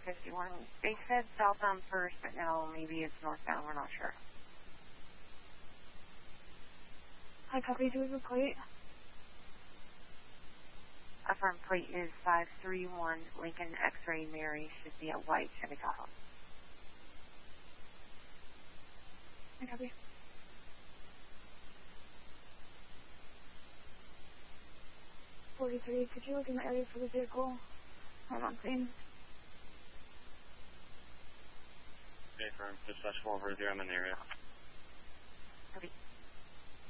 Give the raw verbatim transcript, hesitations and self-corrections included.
fifty-one. They said southbound first, but now maybe it's northbound. We're not sure. Hi, copy. Do we have a plate? Affirm plate is five three one Lincoln X-Ray Mary. Should be a white Chevy Tahoe. Hi, copy. forty-three, could you look in the area for the vehicle? Hold on, please. Okay, firm. Dispatch four over zero, I'm in the area. Copy.